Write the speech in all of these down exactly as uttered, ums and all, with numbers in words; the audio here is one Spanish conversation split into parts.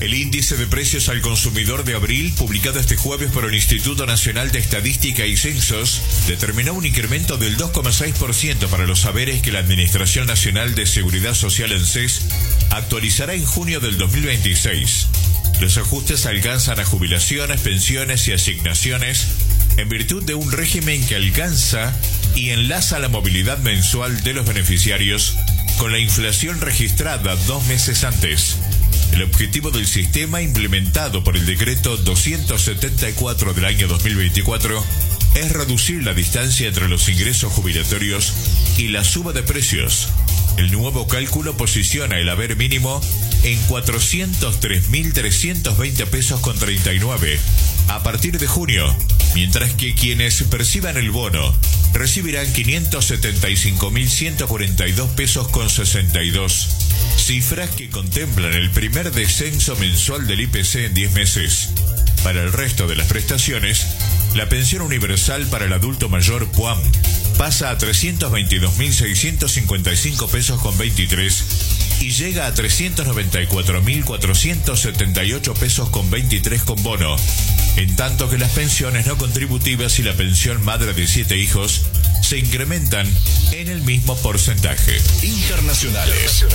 El índice de precios al consumidor de abril, publicado este jueves por el Instituto Nacional de Estadística y Censos, determinó un incremento del dos coma seis por ciento para los haberes que la Administración Nacional de Seguridad Social ANSES actualizará en junio del dos mil veintiséis. Los ajustes alcanzan a jubilaciones, pensiones y asignaciones en virtud de un régimen que alcanza y enlaza la movilidad mensual de los beneficiarios con la inflación registrada dos meses antes. El objetivo del sistema, implementado por el decreto doscientos setenta y cuatro del año dos mil veinticuatro, es reducir la distancia entre los ingresos jubilatorios y la suba de precios. El nuevo cálculo posiciona el haber mínimo en cuatrocientos tres mil trescientos veinte pesos con treinta y nueve a partir de junio, mientras que quienes perciban el bono recibirán quinientos setenta y cinco mil ciento cuarenta y dos pesos con sesenta y dos, cifras que contemplan el primer descenso mensual del I P C en diez meses. Para el resto de las prestaciones, la pensión universal para el adulto mayor P U A M pasa a trescientos veintidós mil seiscientos cincuenta y cinco pesos con veintitrés y llega a trescientos noventa y cuatro mil cuatrocientos setenta y ocho pesos con veintitrés con bono, en tanto que las pensiones no contributivas y la pensión madre de siete hijos se incrementan en el mismo porcentaje. Internacionales.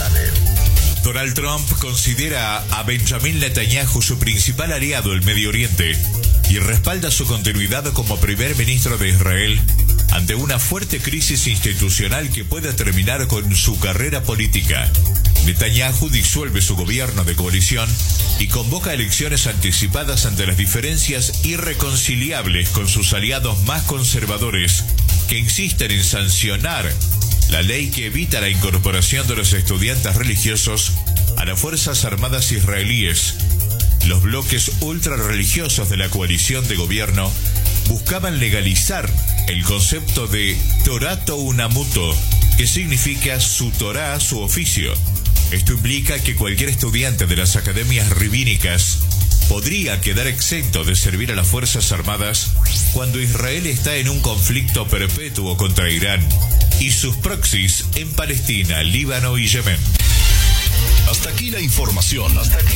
Donald Trump considera a Benjamin Netanyahu su principal aliado en Medio Oriente y respalda su continuidad como primer ministro de Israel ante una fuerte crisis institucional que puede terminar con su carrera política. Netanyahu disuelve su gobierno de coalición y convoca elecciones anticipadas ante las diferencias irreconciliables con sus aliados más conservadores, que insisten en sancionar la ley que evita la incorporación de los estudiantes religiosos a las Fuerzas Armadas israelíes. Los bloques ultrarreligiosos de la coalición de gobierno buscaban legalizar el concepto de Torato Unamuto, que significa su Torá, su oficio. Esto implica que cualquier estudiante de las academias rabínicas podría quedar exento de servir a las Fuerzas Armadas cuando Israel está en un conflicto perpetuo contra Irán y sus proxies en Palestina, Líbano y Yemen. Hasta aquí la información. Hasta aquí.